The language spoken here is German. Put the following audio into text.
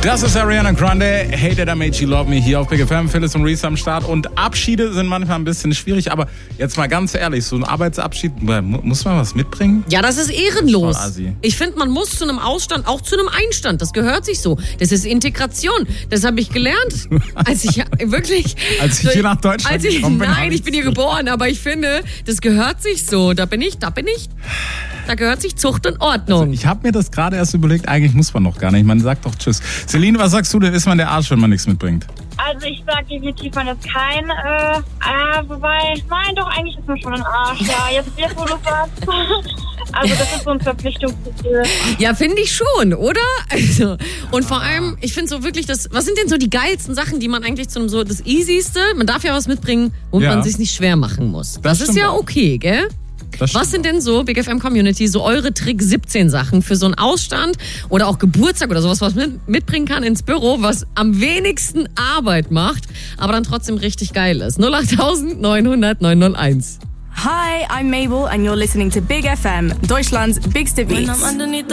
Das ist Ariana Grande, Hey That I Made You Love Me, hier auf Big FM, Phyllis und Reese am Start. Und Abschiede sind manchmal ein bisschen schwierig, aber jetzt mal ganz ehrlich, so ein Arbeitsabschied, muss man was mitbringen? Ja, das ist ehrenlos. Voll assi. Ich finde, man muss zu einem Ausstand, auch zu einem Einstand, das gehört sich so. Das ist Integration. Das habe ich gelernt, als ich wirklich... Als ich hier nach Deutschland gekommen bin. Nein, ich bin hier geboren, aber ich finde, das gehört sich so. Da bin ich. Da gehört sich Zucht und Ordnung. Also ich habe mir das gerade erst überlegt, eigentlich muss man noch gar nicht. Man sagt doch Tschüss. Celine, was sagst du denn? Ist man der Arsch, wenn man nichts mitbringt? Also ich sag definitiv, man ist kein, nein, doch, eigentlich ist man schon ein Arsch. Ja, jetzt wo du sagst. Also das ist so ein Verpflichtungsgefühl. Ja, finde ich schon, oder? Also, und vor allem, ich finde so wirklich, was sind denn so die geilsten Sachen, die man eigentlich so das Easyste, man darf ja was mitbringen, womit man sich nicht schwer machen muss. Das ist ja okay, gell? Was sind denn so, Big FM Community, so eure Trick 17 Sachen für so einen Ausstand oder auch Geburtstag oder sowas, was man mitbringen kann ins Büro, was am wenigsten Arbeit macht, aber dann trotzdem richtig geil ist? 08000 900 901. Hi, I'm Mabel and you're listening to Big FM, Deutschland's bigste Beats.